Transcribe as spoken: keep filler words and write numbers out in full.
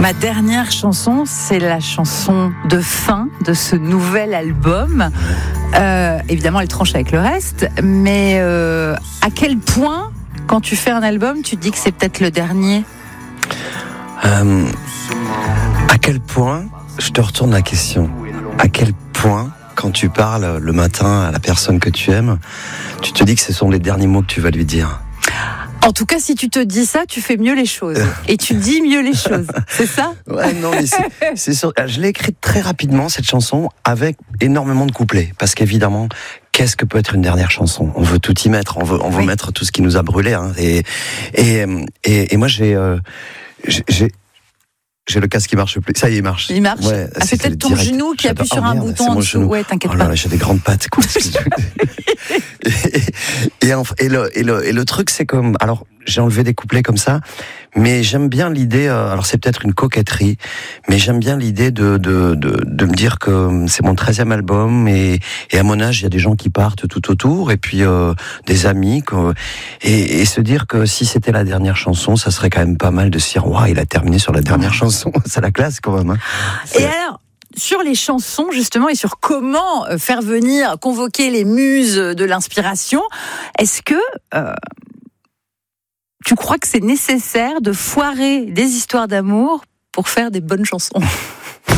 Ma dernière chanson, c'est la chanson de fin de ce nouvel album. Euh, évidemment, elle tranche avec le reste, mais euh, à quel point, quand tu fais un album, tu te dis que c'est peut-être le dernier ? euh, À quel point, je te retourne la question, à quel point, quand tu parles le matin à la personne que tu aimes, tu te dis que ce sont les derniers mots que tu vas lui dire ? En tout cas, si tu te dis ça, tu fais mieux les choses. Et tu dis mieux les choses. C'est ça ? Ouais, non, mais c'est, c'est sûr. Je l'ai écrite très rapidement, cette chanson, avec énormément de couplets. Parce qu'évidemment, qu'est-ce que peut être une dernière chanson ? On veut tout y mettre. On veut, on veut oui. mettre tout ce qui nous a brûlés. Hein. Et, et, et, et moi, j'ai, euh, j'ai, j'ai le casque qui marche plus. Ça y est, il marche. Il marche. Ouais, ah, c'est peut-être ton direct. Genou qui appuie oh, sur merde, un bouton en dessous. Ouais, t'inquiète oh pas. Là, là, j'ai des grandes pattes. Quoi. et, et, et, le, et, le, et le truc, c'est comme... Alors, j'ai enlevé des couplets comme ça, mais j'aime bien l'idée... Euh, alors, c'est peut-être une coquetterie, mais j'aime bien l'idée de, de, de, de me dire que c'est mon treizième album, et, et à mon âge, il y a des gens qui partent tout autour, et puis euh, des amis, quoi, et, et se dire que si c'était la dernière chanson, ça serait quand même pas mal de se dire « Waouh, il a terminé sur la dernière chanson ». C'est la classe, quand même. Hein. Et alors sur les chansons, justement, et sur comment faire venir, convoquer les muses de l'inspiration, est-ce que euh, tu crois que c'est nécessaire de foirer des histoires d'amour pour faire des bonnes chansons ?